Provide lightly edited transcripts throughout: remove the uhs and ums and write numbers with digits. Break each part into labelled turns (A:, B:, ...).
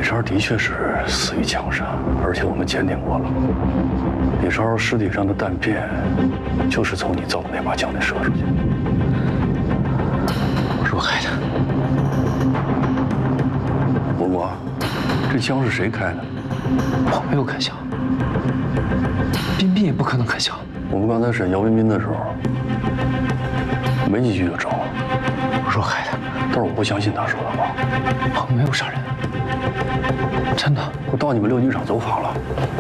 A: 李超的确是死于枪杀，而且我们鉴定过了，李超尸体上的弹片就是从你造的那把枪里射出去。
B: 是我开的。
A: 伯伯，这枪是谁开的？
B: 我没有开枪，彬彬也不可能开枪。
A: 我们刚才审姚彬彬的时候，没几句就招了。
B: 是我开的，
A: 但是我不相信他说的话。
B: 我没有杀人，真的。
A: 我到你们六局场走访了，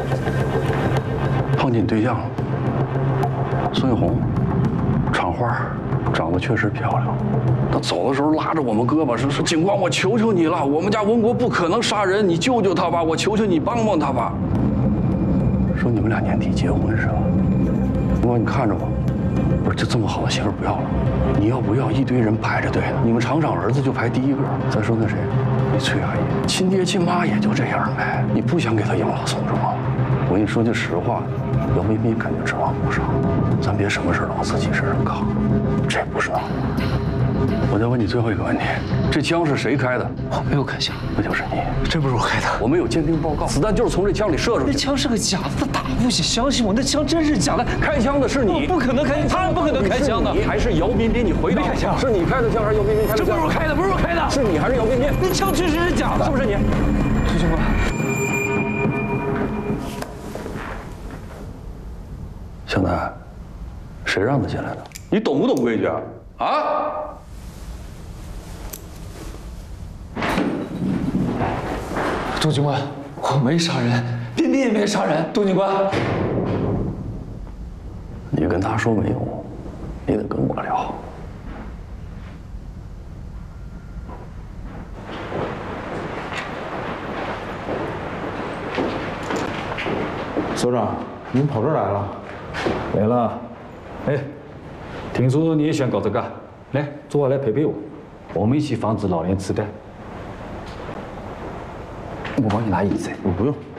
A: 碰见你对象了，孙玉红，厂花，长得确实漂亮。他走的时候拉着我们胳膊说：“警官，我求求你了，我们家文国不可能杀人，你救救他吧，我求求你帮帮他吧。”说你们俩年底结婚是吧？警官，你看着吧。我说就这么好的媳妇不要了，你要不要？一堆人排着队呢。你们厂长儿子就排第一个。再说那谁，那崔阿姨，亲爹亲妈也就这样呗。你不想给他养老送终吗？我跟你说句实话，姚彬彬肯定指望不上，咱别什么事都往自己身上扛，这不是闹。我再问你最后一个问题，这枪是谁开的？
B: 我没有开枪，
A: 那就是你。
B: 真不是我开的。
A: 我们有鉴定报告，子弹就是从这枪里射出去。
B: 那枪是个假的，他打不起，相信我，那枪真是假的。
A: 开枪的是你，
B: 不可能开，他不可能开枪的。
A: 你还是姚彬彬？你回答。没开枪，是你开的枪还是姚彬彬开的枪？
B: 这不是我开的，不是我开的。
A: 是你还是姚彬彬？
B: 那枪确实是假的，
A: 是不是你？
B: 朱警官，
A: 湘南，谁让他进来的？你懂不懂规矩啊？啊？
B: 杜警官，我没杀人，彬彬也没杀人。杜警官，
A: 你跟他说没用，你得跟我聊。
C: 所长，您跑这儿来了？
D: 来了。哎，听说你也想搞这个，来，坐下来陪陪我，我们一起防止老年痴呆。
B: 我帮你拿椅子。
C: 我不用。